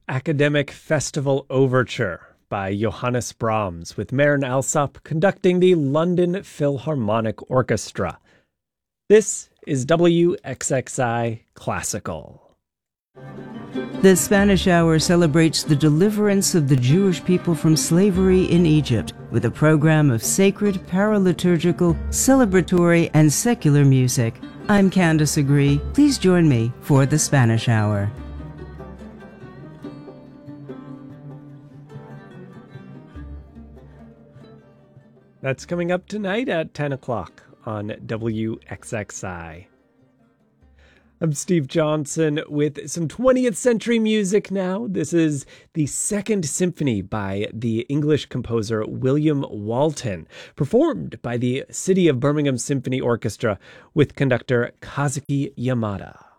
Academic Festival Overture by Johannes Brahms, with Maren Alsop conducting the London Philharmonic Orchestra. This is WXXI Classical. The Spanish Hour celebrates the deliverance of the Jewish people from slavery in Egypt with a program of sacred, paraliturgical, celebratory, and secular music. I'm Candace Agree. Please join me for the Spanish Hour. That's coming up tonight at 10 o'clock on WXXI. I'm Steve Johnson with some 20th century music now. This is the Second Symphony by the English composer William Walton, performed by the City of Birmingham Symphony Orchestra with conductor Kazuki Yamada.